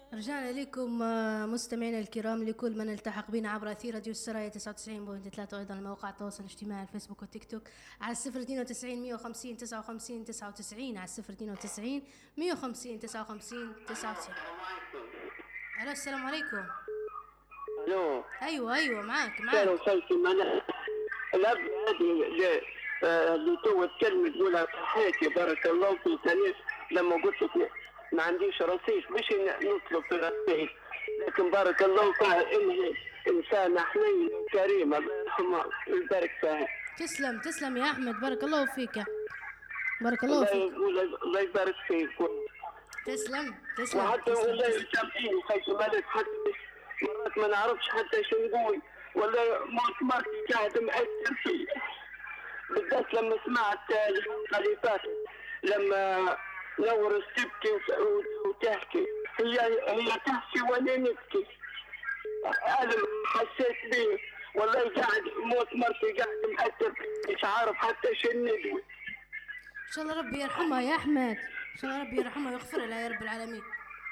رجعنا لكم مستمعينا الكرام، لكل من التحق بنا عبر أثير راديو السرايا 99.3، وأيضا مواقع التواصل الاجتماعي الفيسبوك والتيك توك على 092 150 59 99 على 092 150 59 99. ألو، السلام عليكم. الو. ايوه معاك. كانوا خلفي منع الاب هذه اللي تو تكلم تقولها صحيتي بارك الله فيك. لما قلت لك ما عنديش رصيد مش نطلب في رصيد، لكن بارك الله فيها انها انسانه حنينه وكريمه، الله يرحمها ويبارك فيها. تسلم يا احمد، بارك الله فيك. بارك الله فيك. الله يبارك فيك. تسلم. وحتى والله يسامحيني خايف مالك، حتى مرات ما نعرفش حتى شو نقول، ولا مرتي قاعد مأثر فيه، بالذات لما سمعت الحلقة اللي فاتت لما نورس تبكي وتحكي. هي تحكي وانا نبكي، انا حسيت بيه والله. قاعد موت مرتي قاعد مأثر، مش عارف حتى شو ندوي. ان شاء الله ربي يرحمها يا احمد، ان شاء الله ربي يرحمها ويغفر لها يا رب العالمين.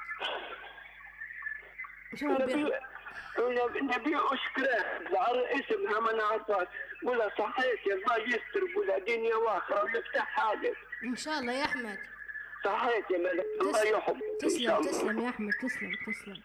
ان شاء الله ربي يرحمها. نبي اشكره على اسمها ما نعرفهاش، قولها صحيت يا الله يستر، قولها دنيا واخره ويفتح حاجه ان شاء الله يا احمد. صحيت يا ملك، الله يحفظك. تسلم يا احمد، تسلم.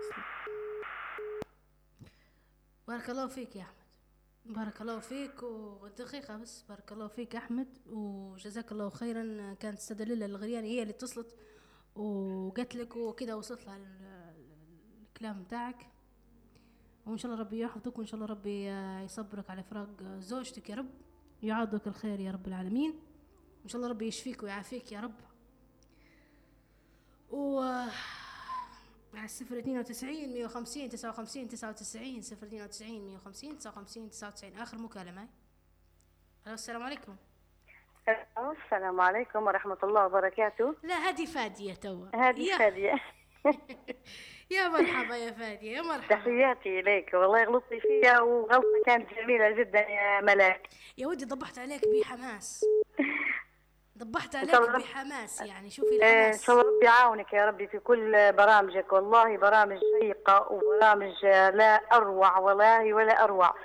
بارك الله فيك يا احمد، بارك الله فيك. ودقيقة بس، بارك الله فيك يا احمد وجزاك الله خيرا. كانت السيدة ليلى الغرياني هي اللي اتصلت وقالت لك وكذا، وصلت لها الكلام بتاعك. وان شاء الله ربي يحفظك، وان شاء الله ربي يصبرك على فراق زوجتك يا رب، يعوضك الخير يا رب العالمين. ان شاء الله ربي يشفيك ويعافيك يا رب. و على 092 150 59 99 092 150 59 99. آخر مكالمة. ألو، السلام عليكم. السلام عليكم ورحمة الله وبركاته. لا، هذه فادية توا. هذه فادية. يا مرحبا يا فادية، يا مرحبا. تحياتي إليك، والله غلطتي فيها وغلطة كانت جميلة جدا يا ملاك. يا ودي ضبحت عليك بحماس، ضبحت عليك بحماس، يعني شوفي الحماس. إن شاء الله ربي يعاونك يا ربي في كل برامجك، والله برامج شيقة وبرامج لا أروع والله ولا أروع.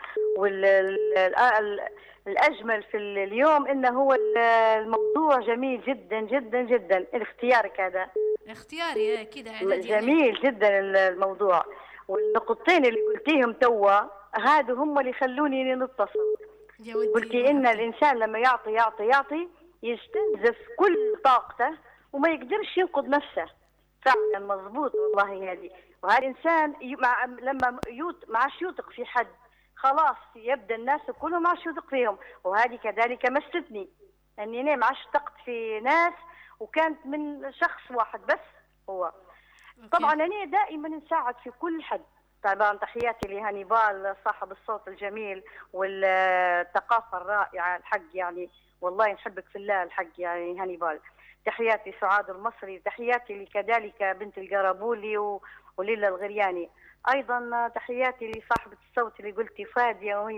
والأجمل في اليوم إنه هو الموضوع جميل جدا جدا جدا. اختيارك هذا اختياري كده جميل جدا الموضوع، والنقطتين اللي قلتيهم توا هادو هم اللي خلوني نتصل. قلتي إن الإنسان لما يعطي يستنزف كل طاقته وما يقدرش ينقذ نفسه. فعلا مضبوط والله هذه. وهذا الإنسان لما ما عادش يوثق في حد، خلاص يبدأ الناس كلهم ما عادش يوثق فيهم. وهذه كذلك مستني أني أنا ما عادش ثقت في ناس، وكانت من شخص واحد بس هو. طبعا أنا دائما نساعد في كل حد. طبعا تحياتي لهانيبال صاحب الصوت الجميل والثقافة الرائعة الحق، يعني والله نحبك في الله الحق يعني هانيبال. تحياتي سعاد المصري، تحياتي كذلك بنت القرابولي وليلى الغرياني. أيضا تحياتي لصاحبة الصوت اللي قلتي فادية، وهي